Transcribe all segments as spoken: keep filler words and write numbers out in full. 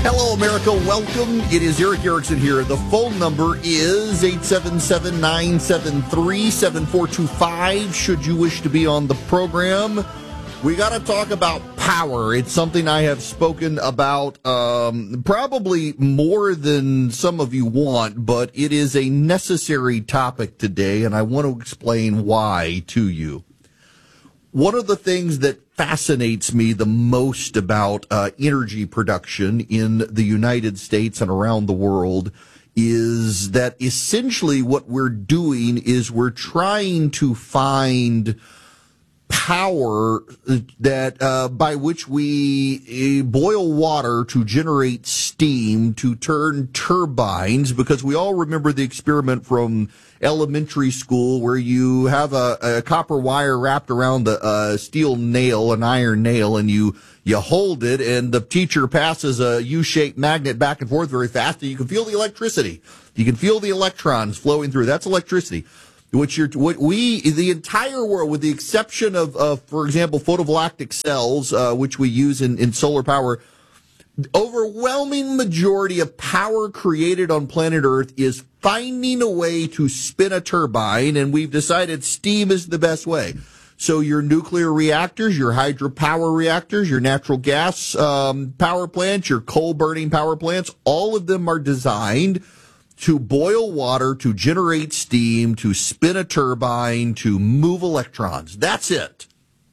Hello, America. Welcome. It is Eric Erickson here. The phone number is eight seven seven, nine seven three, seven four two five. Should you wish to be on the program, we got to talk about power. It's something I have spoken about um, probably more than some of you want, but it is a necessary topic today, and I want to explain why to you. One of the things that fascinates me the most about uh, energy production in the United States and around the world is that essentially what we're doing is we're trying to find power that uh, by which we uh, boil water to generate steam to turn turbines, because we all remember the experiment from elementary school where you have a, a copper wire wrapped around a, a steel nail, an iron nail, and you you hold it, and the teacher passes a U-shaped magnet back and forth very fast, and you can feel the electricity. You can feel the electrons flowing through. That's electricity. Which you're, what we, the entire world, with the exception of, of for example, photovoltaic cells, uh, which we use in, in solar power, the overwhelming majority of power created on planet Earth is finding a way to spin a turbine, and we've decided steam is the best way. So your nuclear reactors, your hydropower reactors, your natural gas um, power plants, your coal-burning power plants, all of them are designed to boil water, to generate steam, to spin a turbine, to move electrons. That's it.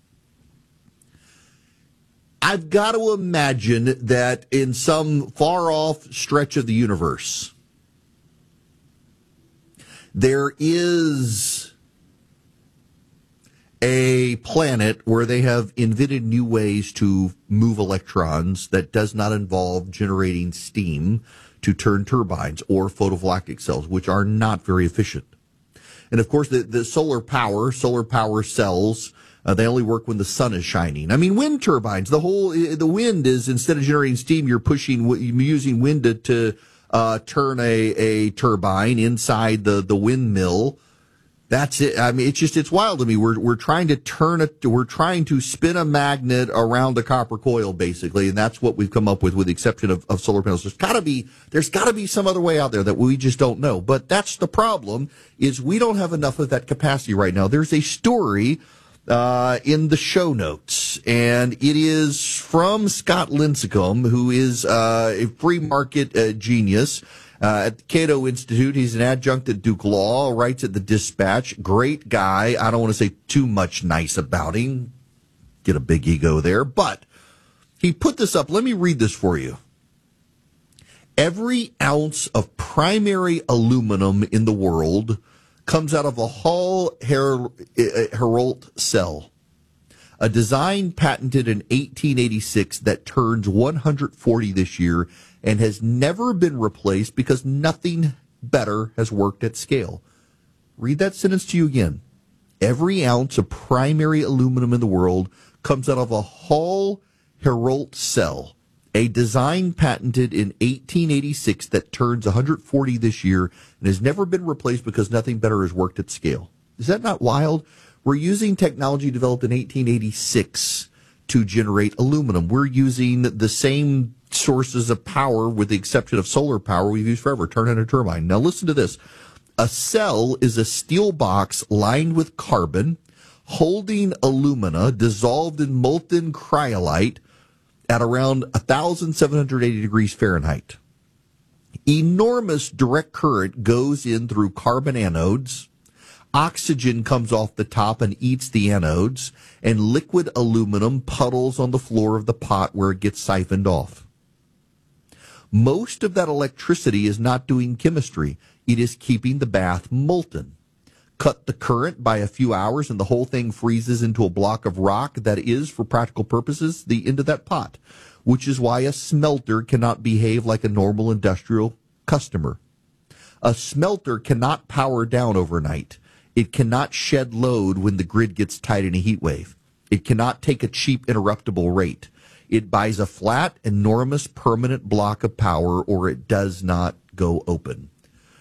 I've got to imagine that in some far-off stretch of the universe, there is a planet where they have invented new ways to move electrons that does not involve generating steam to turn turbines or photovoltaic cells, which are not very efficient. And of course, the, the solar power, solar power cells, uh, they only work when the sun is shining. I mean, wind turbines, the whole, the wind is, instead of generating steam, you're pushing, you're using wind to, to uh, turn a, a turbine inside the, the windmill. That's it. I mean, it's just, it's wild to me. We're, we're trying to turn it, we're trying to spin a magnet around a copper coil, basically. And that's what we've come up with, with the exception of, of solar panels. There's gotta be, there's gotta be some other way out there that we just don't know. But that's the problem, is we don't have enough of that capacity right now. There's a story, uh, in the show notes, and it is from Scott Lincicome, who is, uh, a free market uh, genius. Uh, at the Cato Institute, he's an adjunct at Duke Law, writes at the Dispatch. Great guy. I don't want to say too much nice about him. Get a big ego there. But he put this up. Let me read this for you. Every ounce of primary aluminum in the world comes out of a Hall Héroult cell, a design patented in eighteen eighty-six that turns one hundred forty this year and has never been replaced because nothing better has worked at scale. Read that sentence to you again. Every ounce of primary aluminum in the world comes out of a Hall Héroult cell, a design patented in eighteen eighty-six that turns one hundred forty this year and has never been replaced because nothing better has worked at scale. Is that not wild? We're using technology developed in eighteen eighty-six to generate aluminum. We're using the same sources of power, with the exception of solar power, we've used forever, turning a turbine. Now listen to this. A cell is a steel box lined with carbon, holding alumina dissolved in molten cryolite at around one thousand seven hundred eighty degrees Fahrenheit. Enormous direct current goes in through carbon anodes. Oxygen comes off the top and eats the anodes, and liquid aluminum puddles on the floor of the pot where it gets siphoned off. Most of that electricity is not doing chemistry. It is keeping the bath molten. Cut the current by a few hours and the whole thing freezes into a block of rock that is, for practical purposes, the end of that pot, which is why a smelter cannot behave like a normal industrial customer. A smelter cannot power down overnight. It cannot shed load when the grid gets tight in a heat wave. It cannot take a cheap interruptible rate. It buys a flat, enormous, permanent block of power, or it does not go open.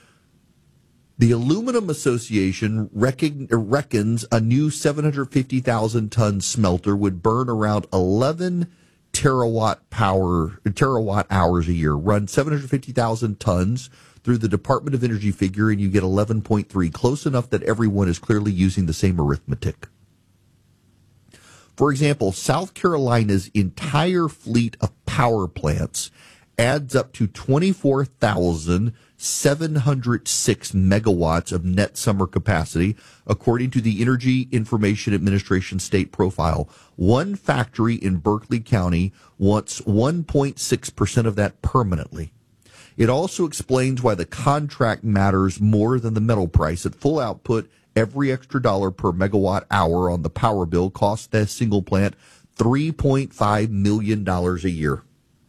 The Aluminum Association reckon, reckons a new seven hundred fifty thousand ton smelter would burn around eleven terawatt power, terawatt hours a year. Run seven hundred fifty thousand tons through the Department of Energy figure, and you get eleven point three, close enough that everyone is clearly using the same arithmetic. For example, South Carolina's entire fleet of power plants adds up to twenty-four thousand seven hundred six megawatts of net summer capacity, according to the Energy Information Administration state profile. One factory in Berkeley County wants one point six percent of that permanently. It also explains why the contract matters more than the metal price. At full output, every extra dollar per megawatt hour on the power bill costs that single plant three point five million dollars a year.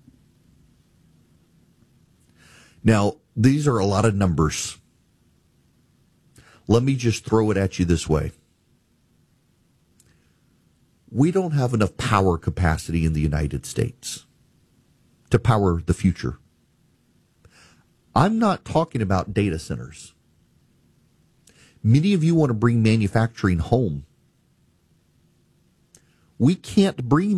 Now, these are a lot of numbers. Let me just throw it at you this way. We don't have enough power capacity in the United States to power the future. I'm not talking about data centers. Many of you want to bring manufacturing home. We can't bring